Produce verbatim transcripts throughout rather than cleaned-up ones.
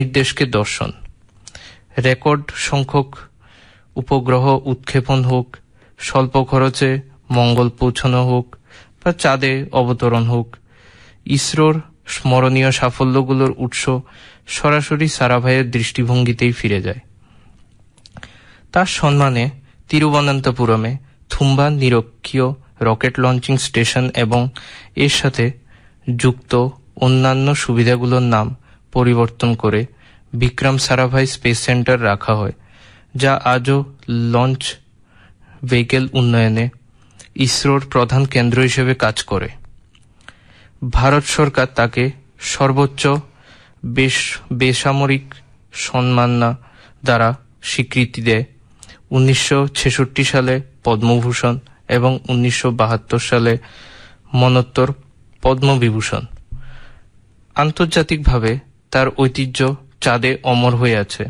দেশকে দর্শন, রেকর্ড সংখ্যক উপগ্রহ উৎক্ষেপণ হোক, স্বল্প খরচে মঙ্গল পৌঁছানো হোক বা চাঁদে অবতরণ হোক, ইসরোর স্মরণীয় সাফল্যগুলোর উৎস সরাসরি সারাভাইয়ের দৃষ্টিভঙ্গিতেই ফিরে যায়। তার সম্মানে তিরুবনন্তপুরমে থুম্বা নিরক্ষীয় রকেট লঞ্চিং স্টেশন এবং এর সাথে যুক্ত অন্যান্য সুবিধাগুলোর নাম পরিবর্তন করে বিক্রম সারাভাই স্পেস সেন্টার রাখা হয়, যা আজও লঞ্চ ভেহিকেল উন্নয়নে ইসরোর প্রধান কেন্দ্র হিসেবে কাজ করে। ভারত সরকার তাকে সর্বোচ্চ বেশ বেসামরিক সম্মাননা দ্বারা স্বীকৃতি দেয় উনিশশো ছেষট্টি সালে পদ্মভূষণ এবং উনিশশো বাহাত্তর সালে মরণোত্তর পদ্মবিভূষণ। আন্তর্জাতিকভাবে তার ঐতিহ্য চাঁদে অমর হয়ে আছে।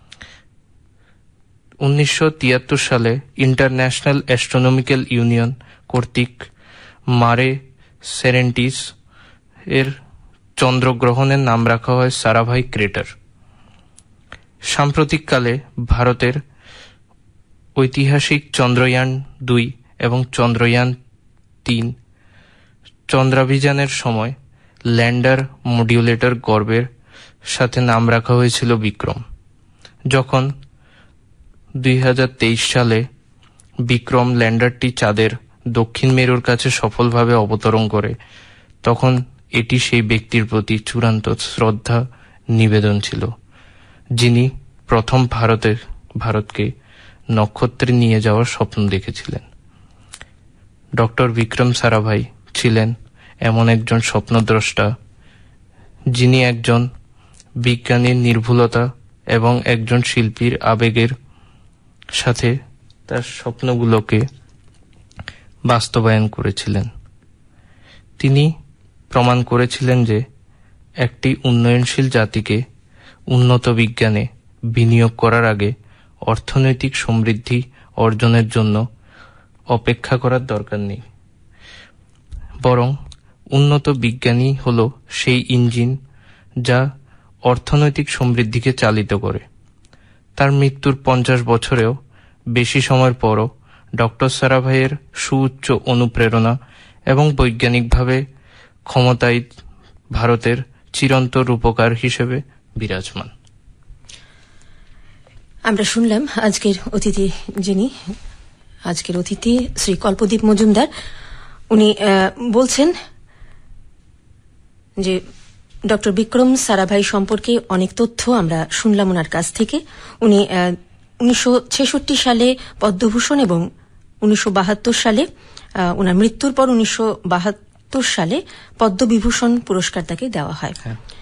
উনিশশো তিয়াত্তর সালে ইন্টারন্যাশনাল অ্যাস্ট্রোনমিক্যাল ইউনিয়ন কর্তৃক মারে সেরেন্টিস এর চন্দ্রগ্রহণের নাম রাখা হয় সারাভাই ক্রেটার। সাম্প্রতিককালে ভারতের ঐতিহাসিক চন্দ্রয়ান দুই এবং চন্দ্রয়ান তিন চন্দ্রাভিযানের সময় ল্যান্ডার মডিউলেটর গর্ভের সাথে নাম রাখা হয়েছিল বিক্রম। যখন দুই হাজার তেইশ সালে বিক্রম ল্যান্ডারটি চাঁদের দক্ষিণ মেরুর কাছে সফলভাবে অবতরণ করে, তখন এটি সেই ব্যক্তির প্রতি চূড়ান্ত শ্রদ্ধা নিবেদন ছিল যিনি প্রথম ভারতের ভারতকে নক্ষত্রে নিয়ে যাওয়ার স্বপ্ন দেখেছিলেন। ডক্টর বিক্রম সারাভাই ছিলেন এমন একজন স্বপ্নদ্রষ্টা যিনি একজন বিজ্ঞানীর নির্ভুলতা এবং একজন শিল্পীর আবেগের সাথে তার স্বপ্নগুলোকে বাস্তবায়ন করেছিলেন। তিনি প্রমাণ করেছিলেন যে একটি উন্নয়নশীল জাতিকে উন্নত বিজ্ঞানে বিনিয়োগ করার আগে অর্থনৈতিক সমৃদ্ধি অর্জনের জন্য অপেক্ষা করার দরকার নেই, বরং উন্নত বিজ্ঞানী হল সেই ইঞ্জিন যা অর্থনৈতিক সমৃদ্ধিকে চালিত করে। তার মৃত্যুর পঞ্চাশ বছরেও বেশি সময়ের পরও ডক্টর সারাভাইয়ের সুউচ্চ অনুপ্রেরণা এবং বৈজ্ঞানিকভাবে ক্ষমতায় ভারতের চিরন্তর রূপকার হিসেবে বিরাজমান। আমরা শুনলাম আজকের অতিথি যিনি আজকের অতিথি শ্রী কল্পদীপ মজুমদার। উনি বলছেন যে ডক্টর বিক্রম সারাভাই সম্পর্কে অনেক তথ্য আমরা শুনলাম ওনার কাছ থেকে। উনি উনিশশো ছেষট্টি সালে পদ্মভূষণ এবং উনিশশো বাহাত্তর সালে ওনার মৃত্যুর পর উনিশশো বাহাত্তর সালে পদ্মবিভূষণ পুরস্কার তাকে দেওয়া হয়।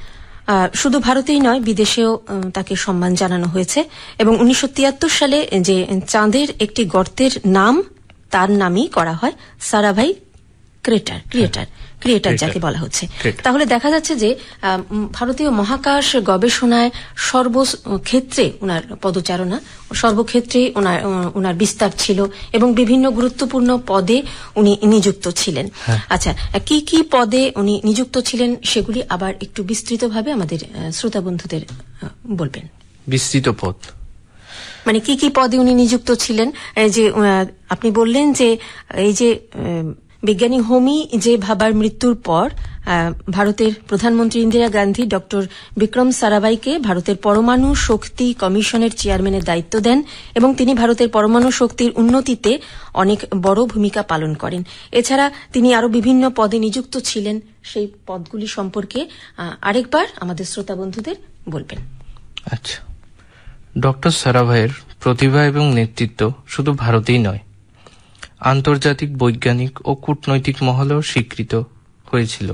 শুধু ভারতেই নয়, বিদেশেও তাকে সম্মান জানানো হয়েছে এবং উনিশশো তিয়াত্তর সালে যে চাঁদের একটি গর্তের নাম তার নামই করা হয় সারাভাই ক্রেটার ক্রিয়েটার ক্রিয়েটার যাকে বলা হচ্ছে। তাহলে দেখা যাচ্ছে যে ভারতীয় মহাকাশ গবেষণায় সর্বক্ষেত্রে ওনার পদচারণা, সর্বক্ষেত্রে ওনার ওনার বিস্তার ছিল এবং বিভিন্ন গুরুত্বপূর্ণ পদে উনি নিযুক্ত ছিলেন। আচ্ছা, কি কি পদে উনি নিযুক্ত ছিলেন সেগুলি আবার একটু বিস্তৃতভাবে আমাদের শ্রোতা বন্ধুদের বলবেন। বিস্তৃত পদ মানে কি কি পদে উনি নিযুক্ত ছিলেন? যে আপনি বললেন যে এই যে বিজ্ঞানী হোমি যে ভাবার মৃত্যুর পর ভারতের প্রধানমন্ত্রী ইন্দিরা গান্ধী ডক্টর বিক্রম সারাভাইকে ভারতের পরমাণু শক্তি কমিশনের চেয়ারম্যানের দায়িত্ব দেন এবং তিনি ভারতের পরমাণু শক্তির উন্নতিতে অনেক বড় ভূমিকা পালন করেন। এছাড়া তিনি আরো বিভিন্ন পদে নিযুক্ত ছিলেন। সেই পদগুলি সম্পর্কে আরেকবার আমাদের শ্রোতা বন্ধুদের বলবেন। আচ্ছা, ডক্টর সারাভাইয়ের প্রতিভা এবং নেতৃত্ব শুধু ভারতেই নয়, আন্তর্জাতিক বৈজ্ঞানিক ও কূটনৈতিক মহলেও স্বীকৃত হয়েছিল।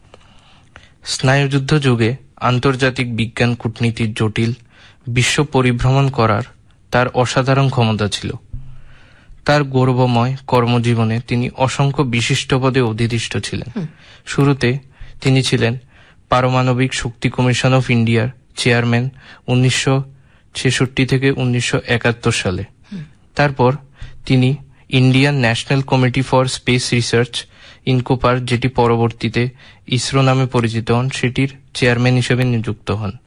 স্নায়ুযুদ্ধ যুগে আন্তর্জাতিক বিজ্ঞান কূটনীতির জটিল বিশ্ব পরিভ্রমণ করার তার অসাধারণ ক্ষমতা ছিল। তার গৌরবময় কর্মজীবনে তিনি অসংখ্য বিশিষ্ট পদে অধিষ্ঠিত ছিলেন। শুরুতে তিনি ছিলেন পারমাণবিক শক্তি কমিশন অফ ইন্ডিয়ার চেয়ারম্যান উনিশশো ছেষট্টি থেকে উনিশশো একাত্তর সালে। তারপর তিনি Indian national committee for space research ইনকোপার, যেটি পরবর্তীতে ইসরো নামে পরিচিত হন, সেটির চেয়ারম্যান হিসেবে নিযুক্ত হন।